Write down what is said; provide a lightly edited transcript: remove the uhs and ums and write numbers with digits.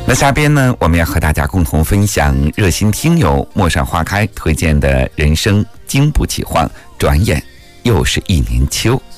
那下边呢，我们要和大家共同分享热心听友陌上花开推荐的人生经不起晃，转眼又是一年秋。